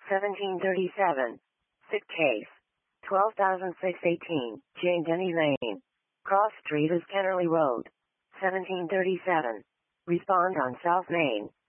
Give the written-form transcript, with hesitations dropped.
1737. Sick case. 12,618, Jane Denny Lane. Cross Street is Kennerley Road. 1737. Respond on South Main.